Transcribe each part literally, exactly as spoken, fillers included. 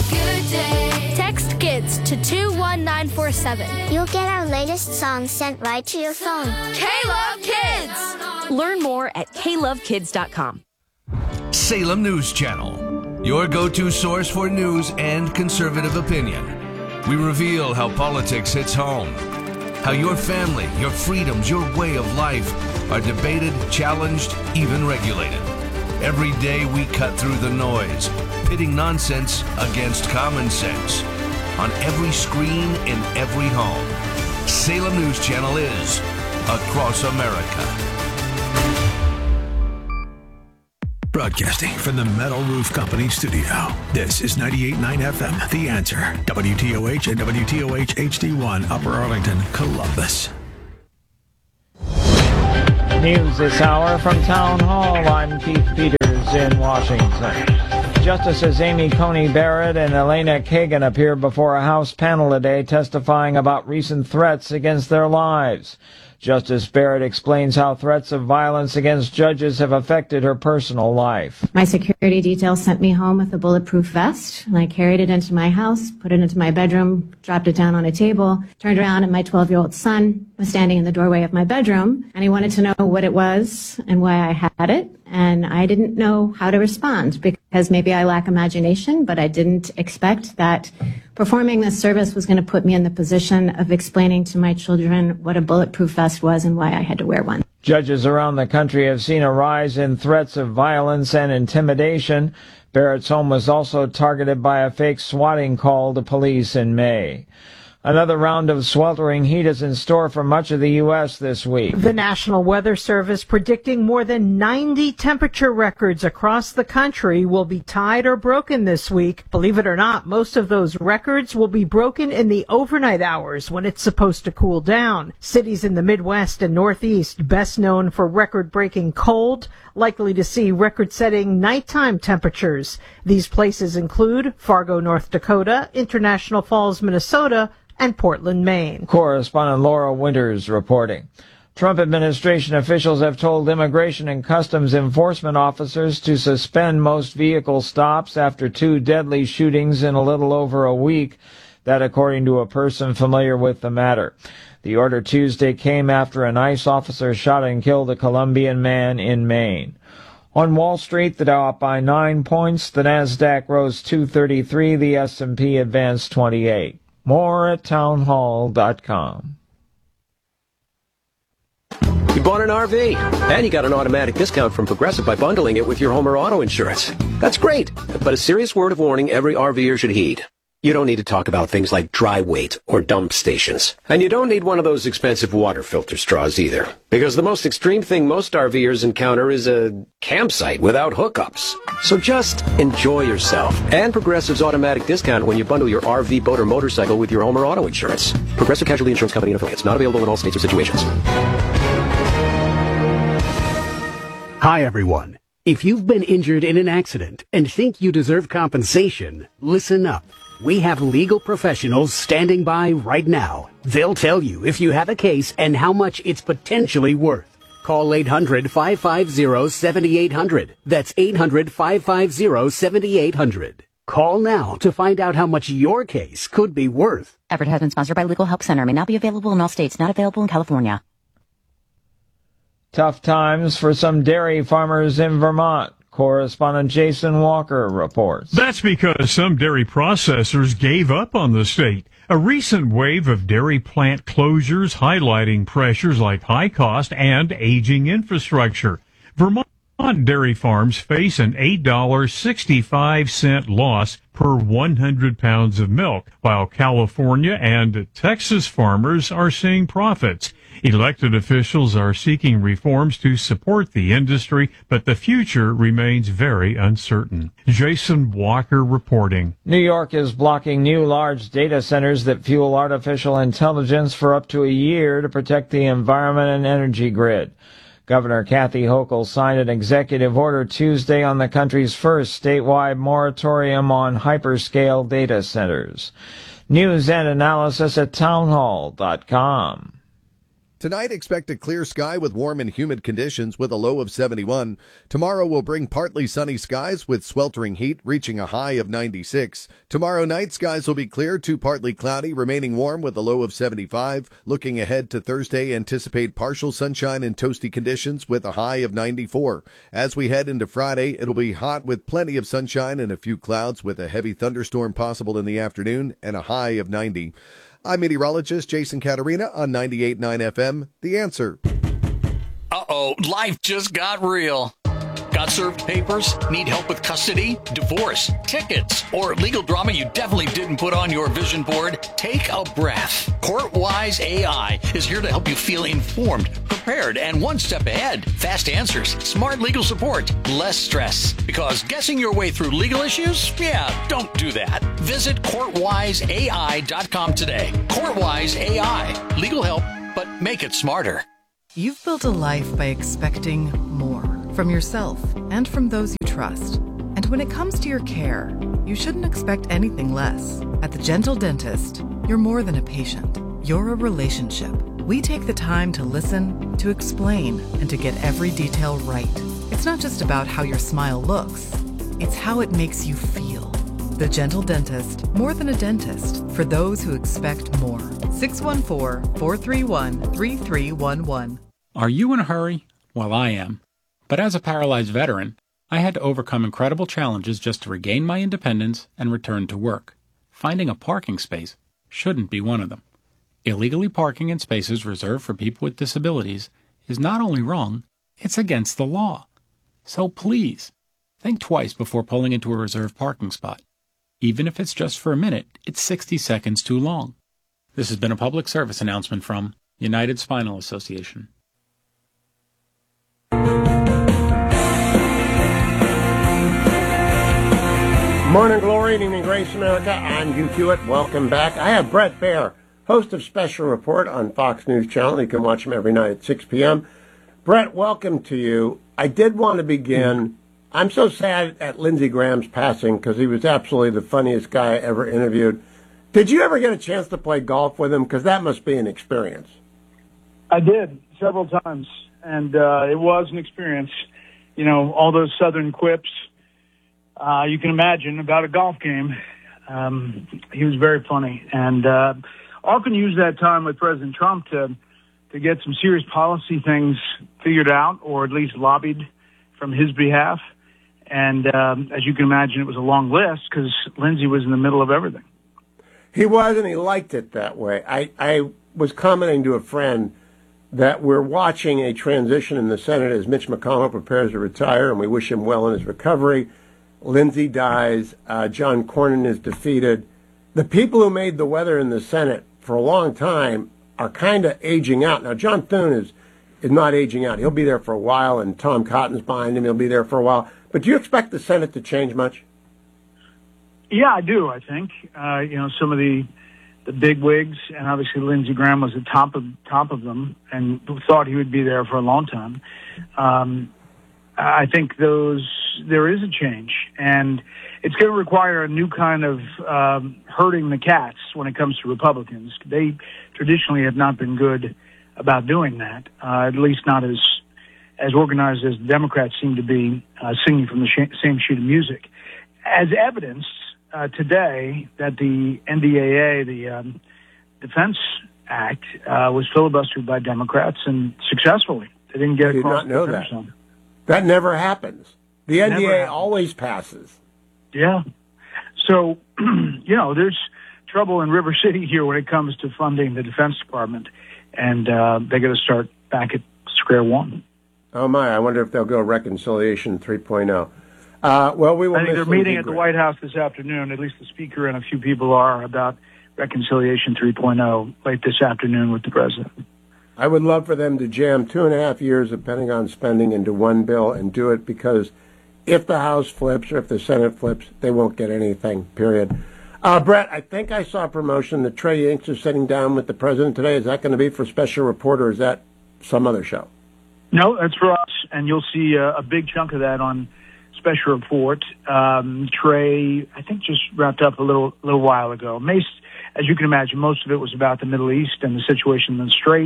good day. Text KIDS to two one nine four seven. You'll get our latest song sent right to your phone. K-Love Kids! Learn more at k love kids dot com. Salem News Channel, your go-to source for news and conservative opinion. We reveal how politics hits home, how your family, your freedoms, your way of life are debated, challenged, even regulated. Every day we cut through the noise, pitting nonsense against common sense. On every screen, in every home, Salem News Channel is across America. Broadcasting from the Metal Roof Company studio. This is ninety-eight point nine F M, The Answer. W T O H and W T O H H D one, Upper Arlington, Columbus. News this hour from Town Hall. I'm Keith Peters in Washington. Justices Amy Coney Barrett and Elena Kagan appear before a House panel today testifying about recent threats against their lives. Justice Barrett explains how threats of violence against judges have affected her personal life. My security detail sent me home with a bulletproof vest, and I carried it into my house, put it into my bedroom, dropped it down on a table, turned around, and my twelve-year-old son was standing in the doorway of my bedroom, and he wanted to know what it was and why I had it, and I didn't know how to respond because maybe I lack imagination, but I didn't expect that performing this service was going to put me in the position of explaining to my children what a bulletproof vest was and why I had to wear one. Judges around the country have seen a rise in threats of violence and intimidation. Barrett's home was also targeted by a fake swatting call to police in May. Another round of sweltering heat is in store for much of the U S this week. The National Weather Service predicting more than ninety temperature records across the country will be tied or broken this week. Believe it or not, most of those records will be broken in the overnight hours when it's supposed to cool down. Cities in the Midwest and Northeast, best known for record-breaking cold, likely to see record-setting nighttime temperatures. These places include Fargo, North Dakota, International Falls, Minnesota, and Portland, Maine. Correspondent Laura Winters reporting. Trump administration officials have told Immigration and Customs Enforcement officers to suspend most vehicle stops after two deadly shootings in a little over a week. That according to a person familiar with the matter. The order Tuesday came after an ICE officer shot and killed a Colombian man in Maine. On Wall Street, the Dow up by nine points, the Nasdaq rose two thirty-three, the S and P advanced twenty-eight. More at townhall dot com. You bought an R V, and you got an automatic discount from Progressive by bundling it with your home or auto insurance. That's great, but a serious word of warning every RVer should heed. You don't need to talk about things like dry weight or dump stations. And you don't need one of those expensive water filter straws either. Because the most extreme thing most RVers encounter is a campsite without hookups. So just enjoy yourself. And Progressive's automatic discount when you bundle your R V, boat, or motorcycle with your home or auto insurance. Progressive Casualty Insurance Company and affiliates. Not available in all states or situations. Hi, everyone. If you've been injured in an accident and think you deserve compensation, listen up. We have legal professionals standing by right now. They'll tell you if you have a case and how much it's potentially worth. Call eight hundred, five five zero, seven eight zero zero. That's eight hundred, five five zero, seven eight zero zero. Call now to find out how much your case could be worth. Effort has been sponsored by Legal Help Center. May not be available in all states. Not available in California. Tough times for some dairy farmers in Vermont. Correspondent Jason Walker reports. That's because some dairy processors gave up on the state. A recent wave of dairy plant closures highlighting pressures like high cost and aging infrastructure. Vermont dairy farms face an eight dollars and sixty-five cents loss per one hundred pounds of milk, while California and Texas farmers are seeing profits. Elected officials are seeking reforms to support the industry, but the future remains very uncertain. Jason Walker reporting. New York is blocking new large data centers that fuel artificial intelligence for up to a year to protect the environment and energy grid. Governor Kathy Hochul signed an executive order Tuesday on the country's first statewide moratorium on hyperscale data centers. News and analysis at townhall dot com. Tonight, expect a clear sky with warm and humid conditions with a low of seventy-one. Tomorrow will bring partly sunny skies with sweltering heat reaching a high of ninety-six. Tomorrow night, skies will be clear to partly cloudy, remaining warm with a low of seventy-five. Looking ahead to Thursday, anticipate partial sunshine and toasty conditions with a high of ninety-four. As we head into Friday, it'll be hot with plenty of sunshine and a few clouds with a heavy thunderstorm possible in the afternoon and a high of ninety. I'm meteorologist Jason Caterina on ninety-eight point nine F M, The Answer. Uh-oh, life just got real. Got served papers? Need help with custody, divorce, tickets, or legal drama you definitely didn't put on your vision board? Take a breath. CourtWise A I is here to help you feel informed, prepared, and one step ahead. Fast answers, smart legal support, less stress. Because guessing your way through legal issues? Yeah, don't do that. Visit court wise A I dot com today. CourtWise A I. Legal help, but make it smarter. You've built a life by expecting more from yourself and from those you trust. And when it comes to your care, you shouldn't expect anything less. At the Gentle Dentist, you're more than a patient. You're a relationship. We take the time to listen, to explain, and to get every detail right. It's not just about how your smile looks. It's how it makes you feel. The Gentle Dentist, more than a dentist, for those who expect more. six one four, four three one, three three one one. Are you in a hurry? Well, I am. But as a paralyzed veteran, I had to overcome incredible challenges just to regain my independence and return to work. Finding a parking space shouldn't be one of them. Illegally parking in spaces reserved for people with disabilities is not only wrong, it's against the law. So please, think twice before pulling into a reserved parking spot. Even if it's just for a minute, it's sixty seconds too long. This has been a public service announcement from United Spinal Association. Morning glory and evening grace, America. I'm Hugh Hewitt. Welcome back. I have Bret Baier, host of Special Report on Fox News Channel. You can watch him every night at six p.m. Bret, welcome to you. I did want to begin. I'm so sad at Lindsey Graham's passing because he was absolutely the funniest guy I ever interviewed. Did you ever get a chance to play golf with him? Because that must be an experience. I did several times, and uh, it was an experience. You know, all those Southern quips. Uh, you can imagine about a golf game. Um, he was very funny, and uh, often used that time with President Trump to to get some serious policy things figured out, or at least lobbied from his behalf. And um, as you can imagine, it was a long list because Lindsey was in the middle of everything. He was, and he liked it that way. I, I was commenting to a friend that we're watching a transition in the Senate as Mitch McConnell prepares to retire, and we wish him well in his recovery. Lindsey dies. Uh, John Cornyn is defeated. The people who made the weather in the Senate for a long time are kind of aging out. Now, John Thune is, is not aging out. He'll be there for a while, and Tom Cotton's behind him. He'll be there for a while. But do you expect the Senate to change much? Yeah, I do, I think. Uh, you know, some of the the big wigs, and obviously Lindsey Graham was the top of, top of them and thought he would be there for a long time. Um, I think those there is a change, and it's going to require a new kind of um, herding the cats when it comes to Republicans. They traditionally have not been good about doing that, uh, at least not as as organized as the Democrats seem to be, uh, singing from the sh- same sheet of music. As evidenced uh, today that the N D A A, the um, Defense Act, uh, was filibustered by Democrats, and successfully. They didn't get I did across not know the that. finish line. That never happens. The N D A A Never always passes. Yeah. So, you know, there's trouble in River City here when it comes to funding the Defense Department, and uh, they got to start back at square one. Oh, my. I wonder if they'll go Reconciliation three point oh. Uh, well, we will I think miss they're Lindsey meeting at the Graham. White House this afternoon, at least the Speaker and a few people are, about Reconciliation three point oh late this afternoon with the President. I would love for them to jam two and a half years of Pentagon spending into one bill and do it, because if the House flips or if the Senate flips, they won't get anything, period. Uh, Bret, I think I saw a promotion that Trey Yanks is sitting down with the President today. Is that going to be for Special Report, or is that some other show? No, that's for us, and you'll see a, a big chunk of that on Special Report. Um, Trey, I think, just wrapped up a little little while ago. Most, as you can imagine, most of it was about the Middle East and the situation in the Strait.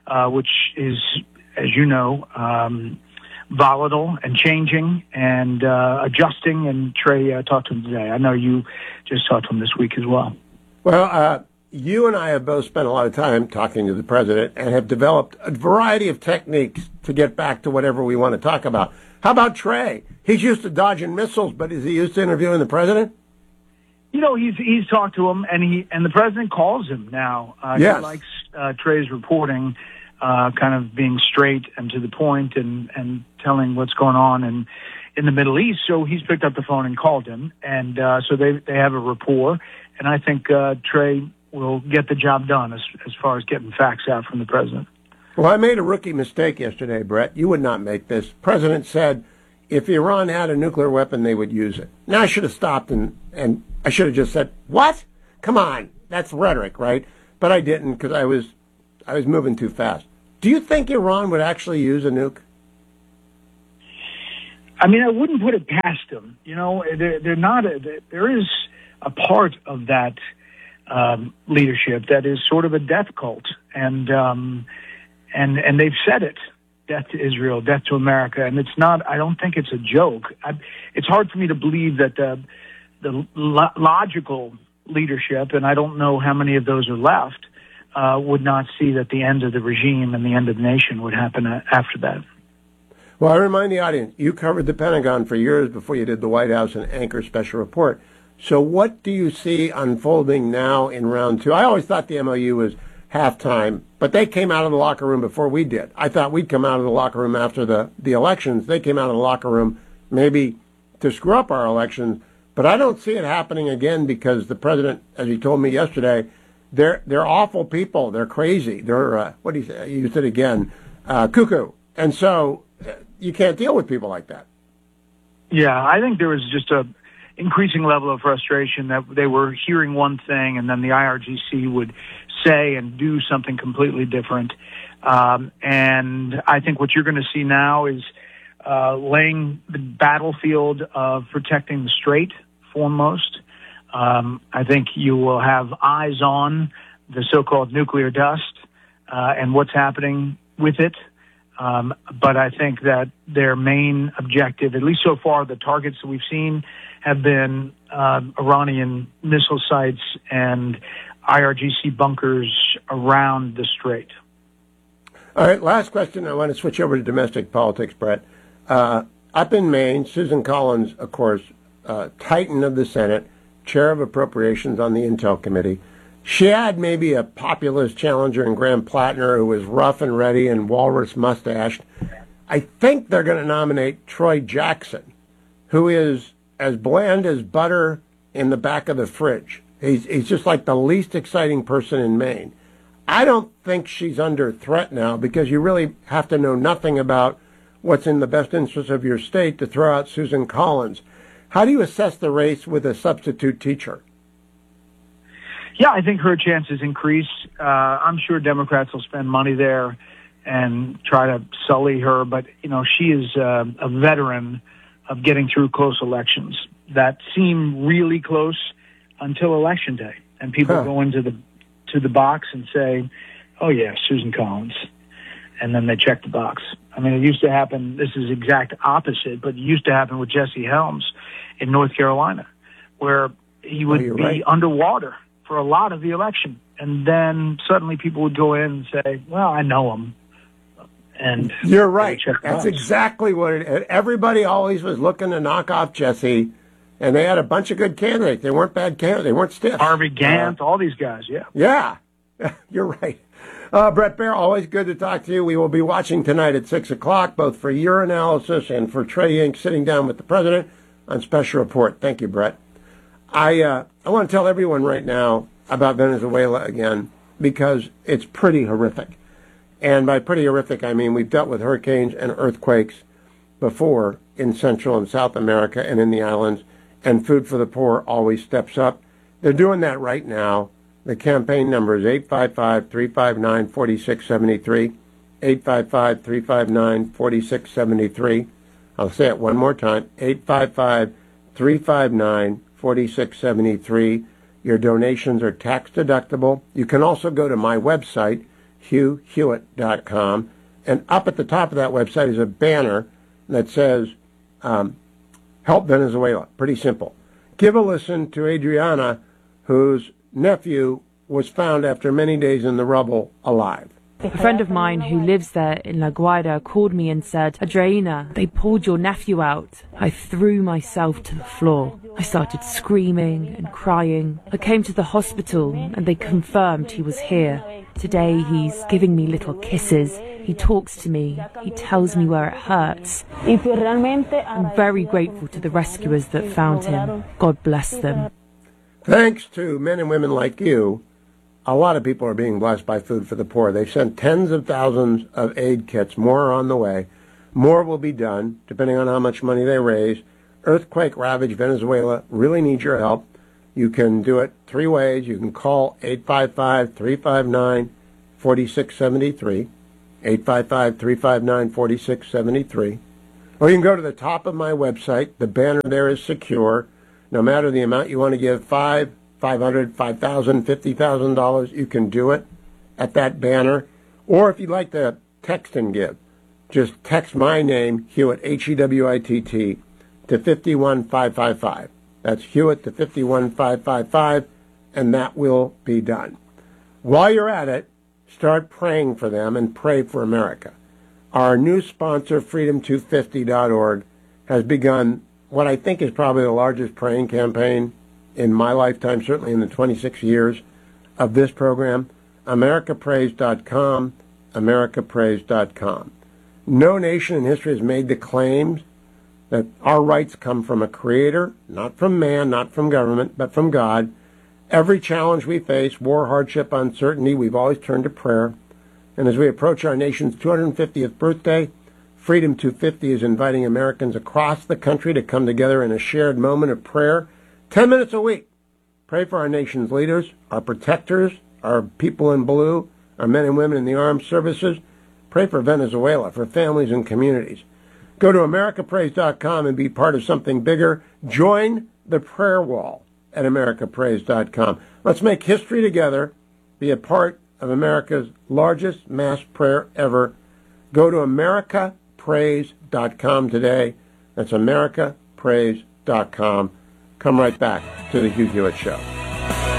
uh, which is, as you know, um, volatile and changing and uh, adjusting. And Trey uh, talked to him today. I know you just talked to him this week as well. Well, uh, you and I have both spent a lot of time talking to the president and have developed a variety of techniques to get back to whatever we want to talk about. How about Trey? He's used to dodging missiles, but is he used to interviewing the president? You know, he's he's talked to him, and he and the president calls him now. Uh, yes. He likes uh, Trey's reporting, uh, kind of being straight and to the point, and, and telling what's going on in in the Middle East. So he's picked up the phone and called him, and uh, so they they have a rapport. And I think uh, Trey will get the job done as as far as getting facts out from the president. Well, I made a rookie mistake yesterday, Brett. You would not make this. The president said if Iran had a nuclear weapon, they would use it. Now, I should have stopped and, and I should have just said, what? Come on. That's rhetoric, right? But I didn't because I was, I was moving too fast. Do you think Iran would actually use a nuke? I mean, I wouldn't put it past them. You know, they're, they're not a, there is a part of that um, leadership that is sort of a death cult. And, um, and, and they've said it. Death to Israel, death to America, and it's not. I don't think it's a joke. I, it's hard for me to believe that the the lo- logical leadership, and I don't know how many of those are left, uh, would not see that the end of the regime and the end of the nation would happen a- after that. Well, I remind the audience, you covered the Pentagon for years before you did the White House and Anchor Special Report. So, what do you see unfolding now in round two? I always thought the M O U was halftime, but they came out of the locker room before we did. I thought we'd come out of the locker room after the, the elections. They came out of the locker room maybe to screw up our elections, but I don't see it happening again because the president, as he told me yesterday, they're they're awful people. They're crazy. They're, uh, what do you say? You used it again, uh, cuckoo. And so uh, you can't deal with people like that. Yeah, I think there was just a increasing level of frustration that they were hearing one thing and then the I R G C would say and do something completely different. Um, and I think what you're going to see now is uh, laying the battlefield of protecting the Strait foremost. Um, I think you will have eyes on the so-called nuclear dust uh, and what's happening with it. Um, but I think that their main objective, at least so far, the targets that we've seen have been uh, Iranian missile sites and I R G C bunkers around the Strait. All right, last question. I want to switch over to domestic politics, Brett. Uh, up in Maine, Susan Collins, of course, uh, Titan of the Senate, chair of appropriations on the Intel Committee. She had maybe a populist challenger in Graham Plattner who was rough and ready and walrus mustached. I think they're going to nominate Troy Jackson, who is as bland as butter in the back of the fridge. He's, he's just like the least exciting person in Maine. I don't think she's under threat now because you really have to know nothing about what's in the best interest of your state to throw out Susan Collins. How do you assess the race with a substitute teacher? Yeah, I think her chances increase. Uh, I'm sure Democrats will spend money there and try to sully her, but, you know, she is uh, a veteran of getting through close elections that seem really close until Election Day. And people huh. go into the to the box and say, oh, yeah, Susan Collins. And then they check the box. I mean, it used to happen, this is exact opposite, but it used to happen with Jesse Helms in North Carolina, where he would oh, be right. underwater for a lot of the election. And then suddenly people would go in and say, well, I know him. And you're right. box. That's exactly what it, everybody always was looking to knock off Jesse. And they had a bunch of good candidates. They weren't bad candidates. They weren't stiff. Harvey Gantt, uh, all these guys, yeah. Yeah, you're right. Uh, Bret Baier, always good to talk to you. We will be watching tonight at six o'clock, both for your analysis and for Trey Yingst sitting down with the president on Special Report. Thank you, Brett. I, uh, I want to tell everyone right now about Venezuela again because it's pretty horrific. And by pretty horrific, I mean we've dealt with hurricanes and earthquakes before in Central and South America and in the islands. And Food for the Poor always steps up. They're doing that right now. The campaign number is eight five five, three five nine, four six seven three, eight five five, three five nine, four six seven three. I'll say it one more time, eight five five, three five nine, four six seven three. Your donations are tax deductible. You can also go to my website, hugh hewitt dot com. And up at the top of that website is a banner that says, um, Help Venezuela. Pretty simple. Give a listen to Adriana, whose nephew was found after many days in the rubble alive. A friend of mine who lives there in La Guaira called me and said, Adriana, they pulled your nephew out. I threw myself to the floor. I started screaming and crying. I came to the hospital and they confirmed he was here. Today he's giving me little kisses. He talks to me. He tells me where it hurts. I'm very grateful to the rescuers that found him. God bless them. Thanks to men and women like you, a lot of people are being blessed by Food for the Poor. They've sent tens of thousands of aid kits. More are on the way. More will be done, depending on how much money they raise. Earthquake-ravaged Venezuela really needs your help. You can do it three ways. You can call eight five five, three five nine, four six seven three, eight five five, three five nine, four six seven three. Or you can go to the top of my website. The banner there is secure. No matter the amount you want to give, five, five hundred, five thousand, fifty thousand dollars, you can do it at that banner. Or if you'd like to text and give, just text my name, Hewitt, H E W I T T, to five one five five five. That's Hewitt to five one five five five, and that will be done. While you're at it, start praying for them and pray for America. Our new sponsor, freedom two fifty dot org, has begun what I think is probably the largest praying campaign in my lifetime, certainly in the twenty-six years of this program. America Prays dot com, America Prays dot com. No nation in history has made the claims that our rights come from a creator, not from man, not from government, but from God. Every challenge we face, war, hardship, uncertainty, we've always turned to prayer. And as we approach our nation's two hundred fiftieth birthday, Freedom two fifty is inviting Americans across the country to come together in a shared moment of prayer. Ten minutes a week. Pray for our nation's leaders, our protectors, our people in blue, our men and women in the armed services. Pray for Venezuela, for families and communities. Go to America Prays dot com and be part of something bigger. Join the prayer wall at America Prays dot com. Let's make history together. Be a part of America's largest mass prayer ever. Go to America Prays dot com today. That's America Prays dot com. Come right back to the Hugh Hewitt Show.